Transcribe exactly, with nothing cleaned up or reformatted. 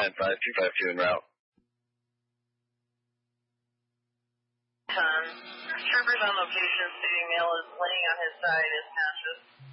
nine five two five two en route. Ton. Troopers on location, stating male is laying on his side as conscious.